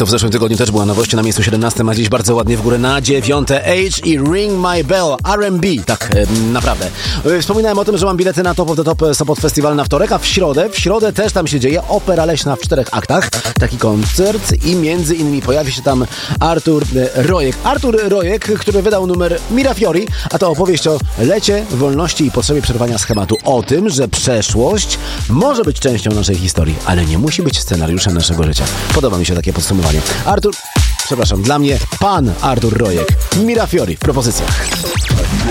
To w zeszłym tygodniu też była nowość na miejscu 17, a dziś bardzo ładnie w górę na 9. Age i Ring My Bell, R&B. Tak, naprawdę. Wspominałem o tym, że mam bilety na Top of the Top Sopot Festival na wtorek, a w środę też tam się dzieje Opera Leśna w 4 aktach. Taki koncert i między innymi pojawi się tam Artur Rojek. Artur Rojek, który wydał numer Mirafiori, a to opowieść o lecie, wolności i potrzebie przerwania schematu. O tym, że przeszłość może być częścią naszej historii, ale nie musi być scenariuszem naszego życia. Podoba mi się takie podsumowanie. Dla mnie pan Artur Rojek. Mirafiori w propozycjach.